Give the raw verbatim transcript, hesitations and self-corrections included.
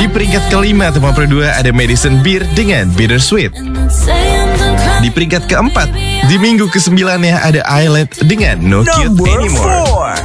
Di peringkat kelima tempat kedua ada Madison Beer dengan Bittersweet. Di peringkat keempat, di minggu kesembilan ya ada Islet dengan No Cute Anymore.